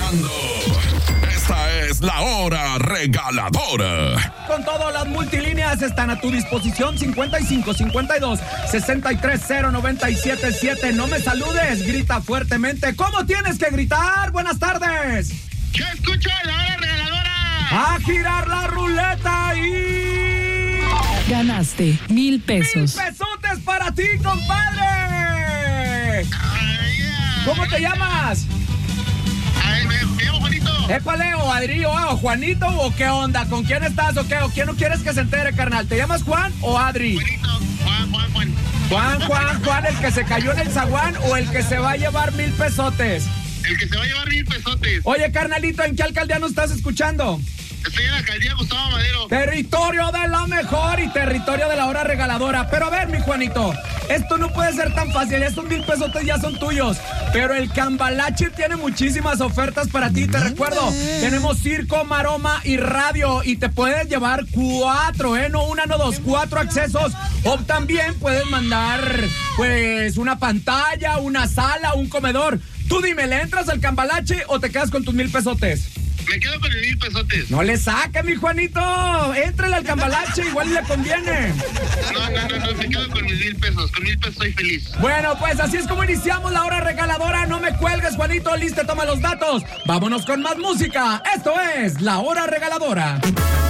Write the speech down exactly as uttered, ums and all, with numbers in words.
escuchando. Esta es la hora regaladora. Con todo, las multilíneas están a tu disposición. cincuenta y cinco, cincuenta y dos, sesenta y tres, cero, noventa y siete, siete. No me saludes, grita fuertemente. ¿Cómo tienes que gritar? Buenas tardes. Yo escucho la hora regaladora. A girar la ruleta y... Ganaste mil pesos. ¡Mil pesotes para ti, compadre! Ay, yeah. ¿Cómo te llamas? Ay, me, me llamo Juanito. Épale, o Adri, o Juanito, o qué onda, ¿con quién estás o qué? ¿O quién no quieres que se entere, carnal? ¿Te llamas Juan o Adri? Juanito, Juan, Juan, Juan. Juan, Juan, Juan, el que se cayó en el zaguán o el que se va a llevar mil pesotes. El que se va a llevar mil pesotes. Oye, carnalito, ¿en qué alcaldía nos estás escuchando? Estoy en la alcaldía Gustavo Madero. Territorio de la mejor y territorio de la hora regaladora. Pero a ver, mi Juanito, esto no puede ser tan fácil. Estos mil pesotes ya son tuyos. Pero el Cambalache tiene muchísimas ofertas para ti. Te recuerdo, tenemos circo, maroma y radio. Y te puedes llevar cuatro, ¿eh? No una, no dos, cuatro accesos. O también puedes mandar, pues, una pantalla, una sala, un comedor. Tú dime, ¿le entras al Cambalache o te quedas con tus mil pesotes? Me quedo con el mil pesotes. No le saque, mi Juanito. Éntrale al Cambalache, igual le conviene. No, no, no, no, me quedo con mis mil pesos. Con mil pesos soy feliz. Bueno, pues así es como iniciamos la hora regaladora. No me cuelgues, Juanito. Listo, toma los datos. Vámonos con más música. Esto es la hora regaladora.